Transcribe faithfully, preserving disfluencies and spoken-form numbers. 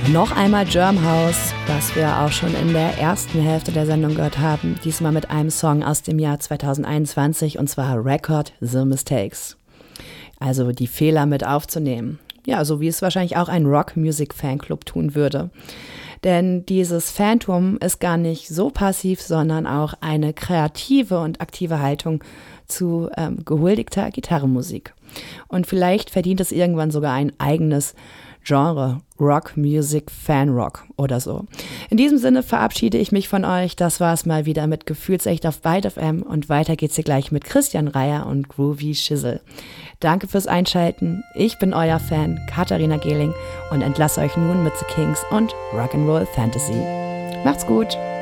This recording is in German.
Noch einmal Germ House, was wir auch schon in der ersten Hälfte der Sendung gehört haben, diesmal mit einem Song aus dem Jahr zweitausendeinundzwanzig und zwar Record the Mistakes. Also die Fehler mit aufzunehmen. Ja, so wie es wahrscheinlich auch ein Rock-Music-Fanclub tun würde. Denn dieses Phantom ist gar nicht so passiv, sondern auch eine kreative und aktive Haltung zu ähm, gehuldigter Gitarrenmusik. Und vielleicht verdient es irgendwann sogar ein eigenes Genre, Rock, Music, Fan Rock oder so. In diesem Sinne verabschiede ich mich von euch. Das war es mal wieder mit Gefühlsecht auf Byte F M und weiter geht's hier gleich mit Christian Reyer und Groovy Schissel. Danke fürs Einschalten. Ich bin euer Fan, Katharina Gehling, und entlasse euch nun mit The Kings und Rock'n'Roll Fantasy. Macht's gut!